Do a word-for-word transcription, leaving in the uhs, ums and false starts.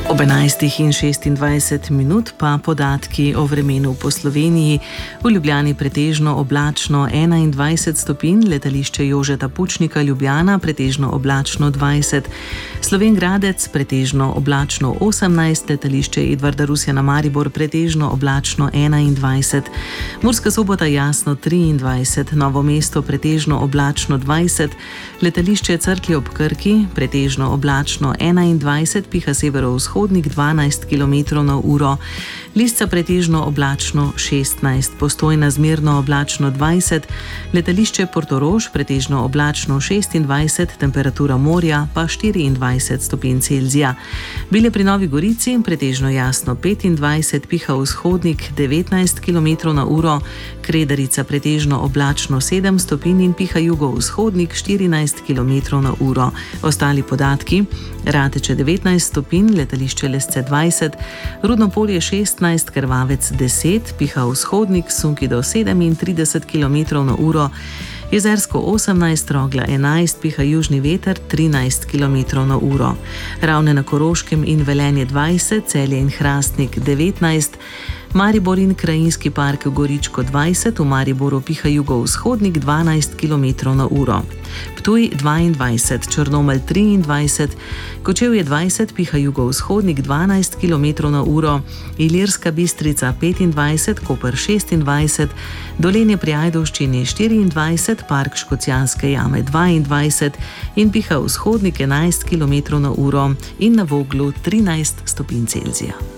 Ob enajstih in šestindvajset minut pa podatki o vremenu po Sloveniji. V Ljubljani pretežno oblačno enaindvajset stopinj, letališče Jožeta Pučnika Ljubljana pretežno oblačno dvajset, Slovenj Gradec pretežno oblačno osemnajst, letališče Edvarda Rusjana Maribor pretežno oblačno enaindvajset, Murska Sobota jasno triindvajset, Novo mesto pretežno oblačno dvajset, letališče Cerklje ob Krki pretežno oblačno enaindvajset, piha severovzhodnik dvanajst kilometrov na uro, Lisca pretežno oblačno šestnajst, Postojna zmerno oblačno dvajset, letališče Portorož pretežno oblačno šestindvajset, temperatura morja pa štiriindvajset stopinj Celzija. Bile pri Novi Gorici pretežno jasno petindvajset, piha vzhodnik devetnajst kilometrov na uro, Kredarica pretežno oblačno sedem stopinj in piha jugovzhodnik štirinajst kilometrov na uro. Ostali podatki: Rateče devetnajst stopinj, letališče Lesce dvajset, Rudno Polje šestnajst, Krvavec deset, piha vzhodnik, sunki do sedemintrideset kilometrov na uro, Jezersko osemnajst, Rogla enajst, piha južni veter trinajst kilometrov na uro. Ravne na Koroškem in Velenje dvajset, Celje in Hrastnik devetnajst, Maribor in Krajinski park Goričko dvajset, v Mariboru piha jugovzhodnik dvanajst kilometrov na uro. Ptuj dvaindvajset, Črnomelj triindvajset, Kočevje dvajset, piha jugovzhodnik dvanajst kilometrov na uro, Ilirska Bistrica petindvajset, Koper šestindvajset, Dolenje pri Ajdovščini štiriindvajset, Park Škocjanske jame dvaindvajset in piha vzhodnik enajst kilometrov na uro in na Voglu trinajst stopinj Celzija.